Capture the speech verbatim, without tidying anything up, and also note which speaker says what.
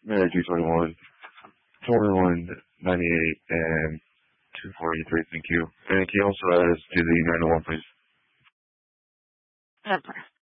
Speaker 1: Mary two twenty-one, twenty-one ninety-eight, and two forty-three. Thank you. And can you also add us to the nine oh one, please?
Speaker 2: Yes, sir.